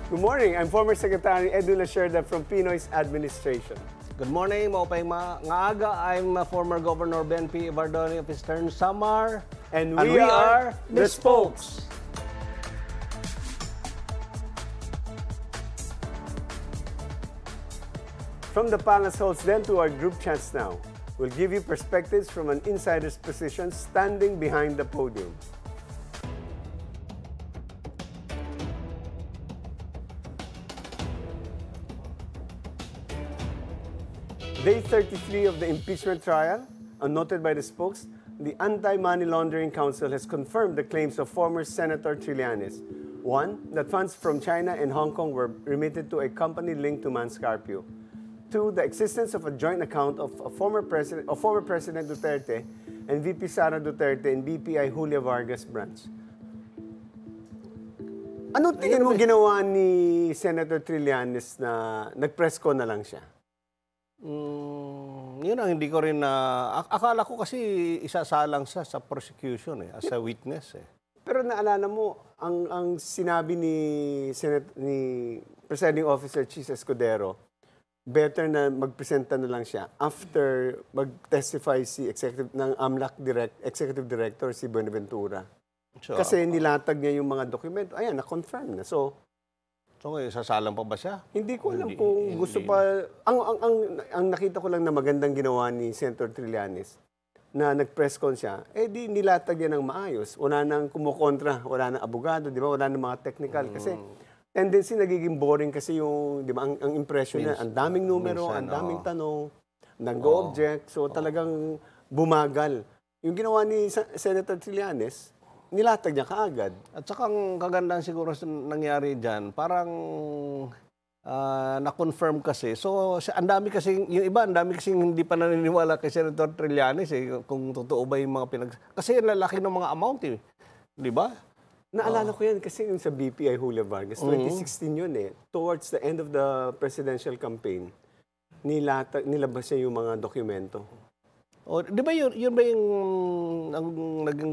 Good morning. I'm former Secretary Edu Lacerda from Pinoy's administration. Good morning, maupay nga aga. I'm former Governor Ben P. Bardoni of Eastern Samar. And we are the Spokes. From the Pangas Halls then to our group chats now. We'll give you perspectives from an insider's position standing behind the podium. Day 33 of the impeachment trial, noted by the Spokes, the Anti-Money Laundering Council has confirmed the claims of former Senator Trillanes. One, that funds from China and Hong Kong were remitted to a company linked to Manscarpio. Two, the existence of a joint account of former President Duterte and VP Sara Duterte in BPI Julia Vargas branch. Ano tingin mo ginawa ni Senator Trillanes na nag-press ko na lang siya? Yun ang hindi ko rin akala ko kasi isasalang siya sa prosecution as a witness Pero naalala mo, ang sinabi ni Presiding Officer Chis Escudero, better na magpresenta na lang siya after mag-testify si Executive Director si Buenaventura. So, Kasi nilatag niya yung mga dokumento. Ayan, na-confirm na. So isasalang pa ba siya? hindi ko alam kung gusto pa. Ang nakita ko lang na magandang ginawa ni Senator Trillanes na nag-press con siya, di nilatag yan ng maayos. Wala nang kumukontra, wala nang abogado, di ba? Wala nang mga technical. Kasi tendency nagiging boring kasi yung, di ba, ang impression niya, ang daming numero, ang daming tanong, nag-object. So talagang bumagal. Yung ginawa ni Senator Trillanes, nilatag niya kaagad. At saka ang kagandahan siguro nangyari dyan, parang na-confirm kasi. So, ang dami kasi, yung iba, ang dami kasi hindi pa naniniwala kay Senator Trillanes kung totoo ba yung mga Kasi ang lalaki ng mga amount Di ba? Naalala ko yan kasi yung sa BPI Julia Vargas, 2016 yun Towards the end of the presidential campaign, nilabas niya yung mga dokumento. O, di ba yun ba yung ang naging